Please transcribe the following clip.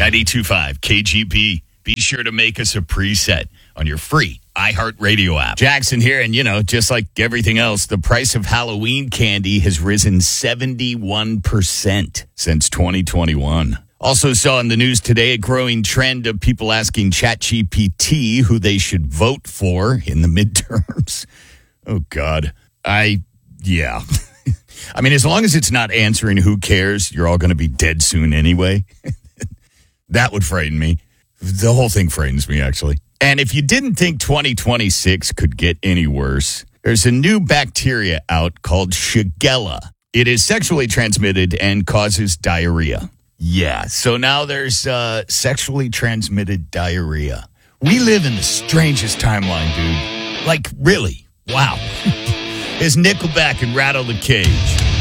92.5 KGP. Be sure to make us a preset on your free iHeartRadio app. Jackson here, and just like everything else, the price of Halloween candy has risen 71% since 2021. Also saw in the news today a growing trend of people asking ChatGPT who they should vote for in the midterms. Oh, God. Yeah. I mean, as long as it's not answering who cares, you're all going to be dead soon anyway. That would frighten me. The whole thing frightens me, actually. And if you didn't think 2026 could get any worse, there's a new bacteria out called Shigella. It is sexually transmitted and causes diarrhea. Yeah, so now there's sexually transmitted diarrhea. We live in the strangest timeline, dude. Like, really? Wow. It's Nickelback and Rattle the Cage.